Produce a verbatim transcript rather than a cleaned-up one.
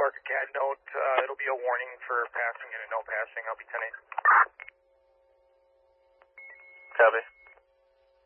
mark a cat note. Uh, it'll be a warning for passing and a no passing. I'll be ten eight. Copy.